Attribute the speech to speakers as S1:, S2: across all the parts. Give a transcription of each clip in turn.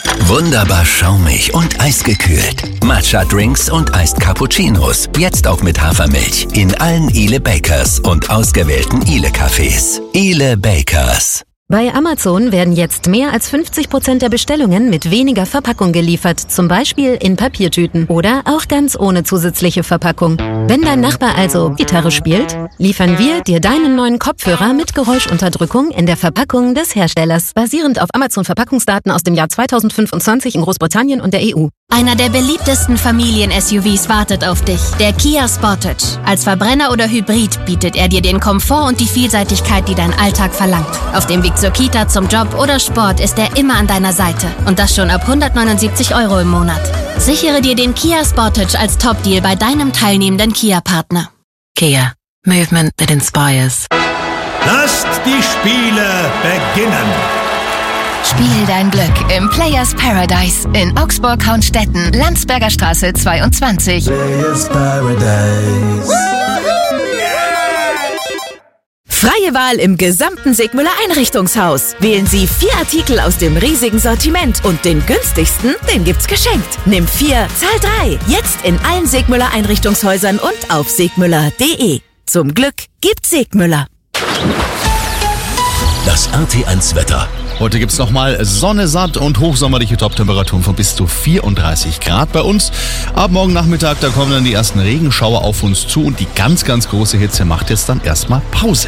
S1: Wunderbar schaumig und eisgekühlt. Matcha-Drinks und Iced Cappuccinos. Jetzt auch mit Hafermilch. In allen Ile Bakers und ausgewählten Ile-Cafés. Ile Bakers.
S2: Bei Amazon werden jetzt mehr als 50% der Bestellungen mit weniger Verpackung geliefert, zum Beispiel in Papiertüten oder auch ganz ohne zusätzliche Verpackung. Wenn dein Nachbar also Gitarre spielt, liefern wir dir deinen neuen Kopfhörer mit Geräuschunterdrückung in der Verpackung des Herstellers, basierend auf Amazon-Verpackungsdaten aus dem Jahr 2025 in Großbritannien und der EU.
S3: Einer der beliebtesten Familien-SUVs wartet auf dich, der Kia Sportage. Als Verbrenner oder Hybrid bietet er dir den Komfort und die Vielseitigkeit, die dein Alltag verlangt. Auf dem Weg zur Kita, zum Job oder Sport ist er immer an deiner Seite. Und das schon ab 179 € im Monat. Sichere dir den Kia Sportage als Top-Deal bei deinem teilnehmenden Kia-Partner.
S4: Kia. Movement that inspires.
S5: Lasst die Spiele beginnen!
S6: Spiel dein Glück im Players Paradise in Augsburg-Haunstetten, Landsberger Straße 22.
S5: Players Paradise.
S7: Freie Wahl im gesamten Segmüller Einrichtungshaus. Wählen Sie 4 Artikel aus dem riesigen Sortiment und den günstigsten, den gibt's geschenkt. Nimm 4, zahl 3. Jetzt in allen Segmüller Einrichtungshäusern und auf segmüller.de. Zum Glück gibt's Segmüller.
S1: Das RT1 Wetter.
S8: Heute gibt's nochmal Sonne, satt und hochsommerliche Toptemperaturen von bis zu 34 Grad bei uns. Ab morgen Nachmittag, da kommen dann die ersten Regenschauer auf uns zu und die ganz, ganz große Hitze macht jetzt dann erstmal Pause.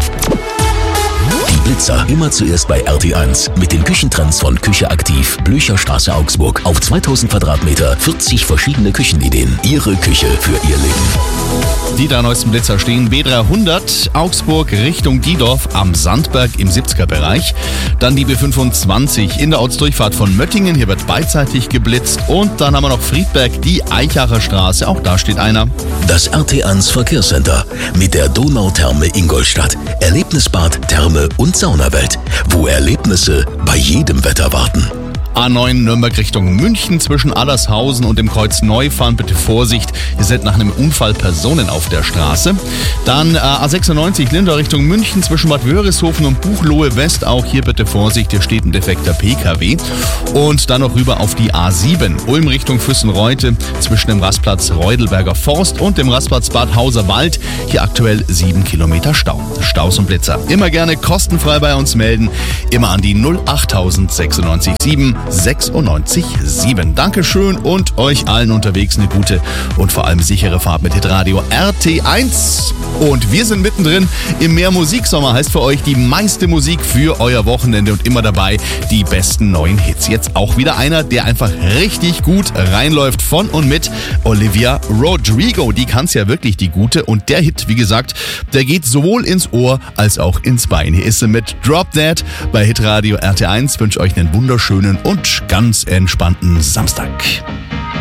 S1: Die Blitzer immer zuerst bei RT1 mit den Küchentrends von Küche aktiv, Blücherstraße Augsburg. Auf 2000 Quadratmeter 40 verschiedene Küchenideen. Ihre Küche für Ihr Leben.
S8: Die 3 neuesten Blitzer stehen B300 Augsburg Richtung Diedorf am Sandberg im 70er-Bereich. Dann die B25 in der Ortsdurchfahrt von Möttingen. Hier wird beidseitig geblitzt. Und dann haben wir noch Friedberg, die Eichacher Straße. Auch da steht einer.
S1: Das RT1 Verkehrscenter mit der Donautherme Ingolstadt. Erlebnisbad, Therme und Saunawelt, wo Erlebnisse bei jedem Wetter warten.
S8: A9 Nürnberg Richtung München zwischen Allershausen und dem Kreuz Neufahren. Bitte Vorsicht, ihr seid nach einem Unfall Personen auf der Straße. Dann A96 Lindau Richtung München zwischen Bad Wörishofen und Buchloe West. Auch hier bitte Vorsicht, hier steht ein defekter PKW. Und dann noch rüber auf die A7 Ulm Richtung Füssenreute zwischen dem Rastplatz Reudelberger Forst und dem Rastplatz Bad Hauser Wald. Hier aktuell 7 Kilometer Stau. Staus und Blitzer immer gerne kostenfrei bei uns melden. Immer an die 08000 96 7 96,7. Dankeschön und euch allen unterwegs eine gute und vor allem sichere Fahrt mit Hitradio RT1. Und wir sind mittendrin im Mehr Musiksommer. Heißt für euch die meiste Musik für euer Wochenende und immer dabei die besten neuen Hits. Jetzt auch wieder einer, der einfach richtig gut reinläuft von und mit Olivia Rodrigo. Die kann's ja wirklich, die gute. Und der Hit, wie gesagt, der geht sowohl ins Ohr als auch ins Bein. Hier ist sie mit Drop That bei Hitradio RT1. Wünsche euch einen wunderschönen und ganz entspannten Samstag.